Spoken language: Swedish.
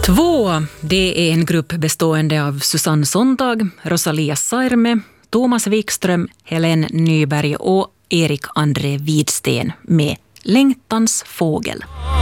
2, det är en grupp bestående av Susanne Sontag, Rosalia Sairme, Thomas Wikström, Helen Nyberg och Erik André Widsten med Längtans fågel.